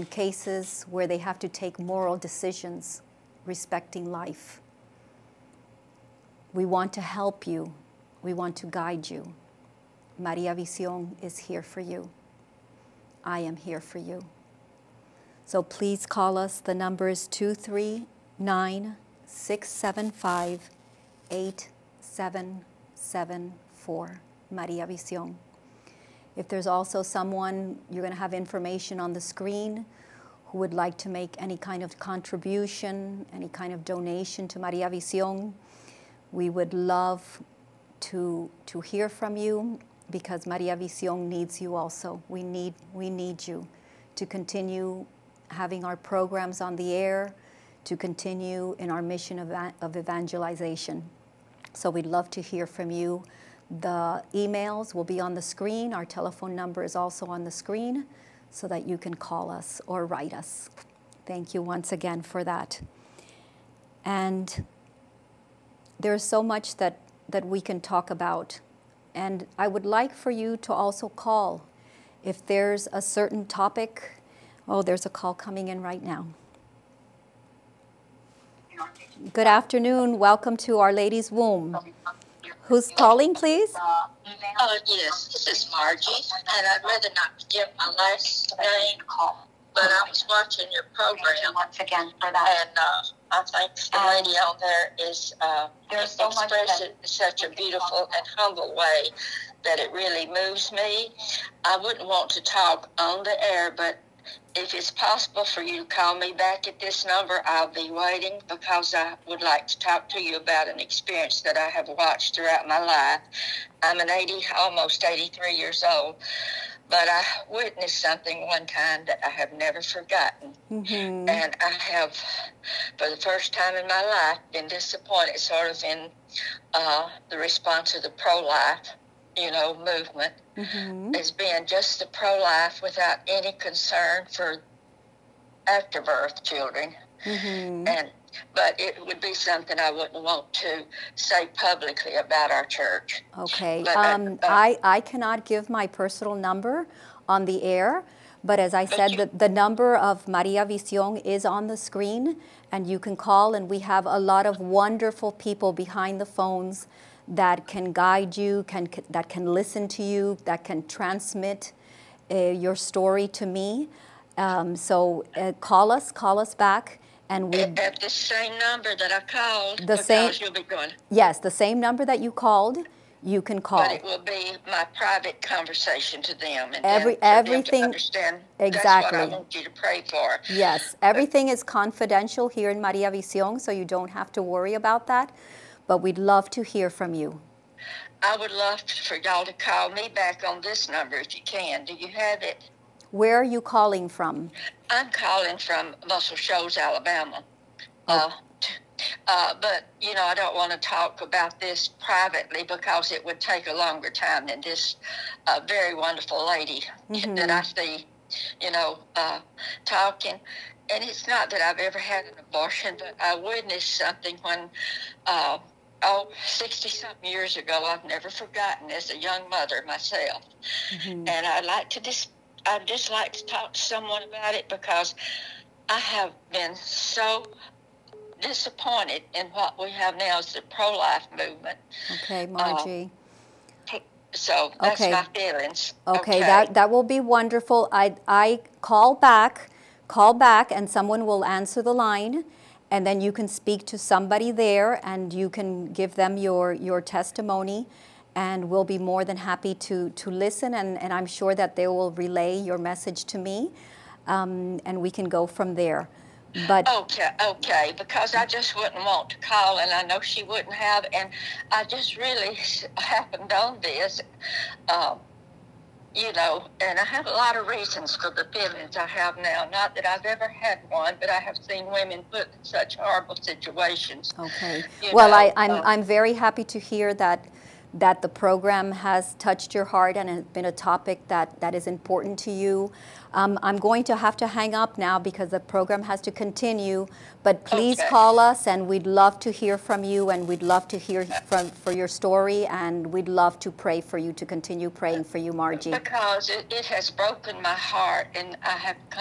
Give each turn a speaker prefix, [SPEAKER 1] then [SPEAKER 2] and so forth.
[SPEAKER 1] in cases where they have to take moral decisions respecting life. We want to help you. We want to guide you. Maria Visión is here for you. I am here for you. So please call us. The number is 239-675-8774. Maria Visión. If there's also someone, you're going to have information on the screen, who would like to make any kind of contribution, any kind of donation to Maria Visión, we would love to hear from you, because Maria Visión needs you also. We need you to continue having our programs on the air, to continue in our mission of evangelization. So we'd love to hear from you. The emails will be on the screen. Our telephone number is also on the screen, so that you can call us or write us. Thank you once again for that. And there's so much that we can talk about. And I would like for you to also call if there's a certain topic. Oh, there's a call coming in right now. Good afternoon. Welcome to Our Lady's Womb. Who's calling, please?
[SPEAKER 2] Yes, this is Margie, and I'd rather not give my last name, but I was watching your program
[SPEAKER 3] once again for that.
[SPEAKER 2] And I think the lady on there is expressed it in such a beautiful and humble way that it really moves me. I wouldn't want to talk on the air, but if it's possible for you to call me back at this number, I'll be waiting, because I would like to talk to you about an experience that I have watched throughout my life. I'm almost 83 years old, but I witnessed something one time that I have never forgotten.
[SPEAKER 1] Mm-hmm.
[SPEAKER 2] And I have, for the first time in my life, been disappointed sort of in the response of the pro-life movement,
[SPEAKER 1] mm-hmm.
[SPEAKER 2] as being just the pro-life without any concern for afterbirth children.
[SPEAKER 1] Mm-hmm.
[SPEAKER 2] But it would be something I wouldn't want to say publicly about our church.
[SPEAKER 1] Okay.
[SPEAKER 2] But,
[SPEAKER 1] I cannot give my personal number on the air, but as I said, the number of Maria Visión is on the screen, and you can call, and we have a lot of wonderful people behind the phones that can guide you, that can listen to you, that can transmit your story to me. So call us back, and we
[SPEAKER 2] at the same number that I called. You'll be going.
[SPEAKER 1] Yes, the same number that you called, you can call.
[SPEAKER 2] But it will be my private conversation to them, and
[SPEAKER 1] everything
[SPEAKER 2] them to understand.
[SPEAKER 1] Exactly.
[SPEAKER 2] That's what I want you to pray for.
[SPEAKER 1] Yes, everything is confidential here in Maria Visión, so you don't have to worry about that. But we'd love to hear from you.
[SPEAKER 2] I would love for y'all to call me back on this number if you can. Do you have it?
[SPEAKER 1] Where are you calling from?
[SPEAKER 2] I'm calling from Muscle Shoals, Alabama.
[SPEAKER 1] Oh.
[SPEAKER 2] But, I don't want to talk about this privately, because it would take a longer time than this very wonderful lady
[SPEAKER 1] mm-hmm.
[SPEAKER 2] that I see, talking. And it's not that I've ever had an abortion, but I witnessed something when 60-something years ago. I've never forgotten, as a young mother myself.
[SPEAKER 1] Mm-hmm.
[SPEAKER 2] And I'd just like to talk to someone about it, because I have been so disappointed in what we have now as the pro-life movement.
[SPEAKER 1] Okay, Margie.
[SPEAKER 2] So that's my feelings.
[SPEAKER 1] Okay, that will be wonderful. I call back, and someone will answer the line. And then you can speak to somebody there, and you can give them your testimony, and we'll be more than happy to listen, and I'm sure that they will relay your message to me, and we can go from there. But
[SPEAKER 2] okay, because I just wouldn't want to call, and I know she wouldn't have, and I just really happened on this. And I have a lot of reasons for the feelings I have now. Not that I've ever had one, but I have seen women put in such horrible situations.
[SPEAKER 1] Okay. Well, I'm very happy to hear that the program has touched your heart and has been a topic that is important to you. I'm going to have to hang up now because the program has to continue, but please call us, and we'd love to hear from you, and we'd love to hear for your story, and we'd love to pray for you, to continue praying for you, Margie.
[SPEAKER 2] Because it has broken my heart, and I have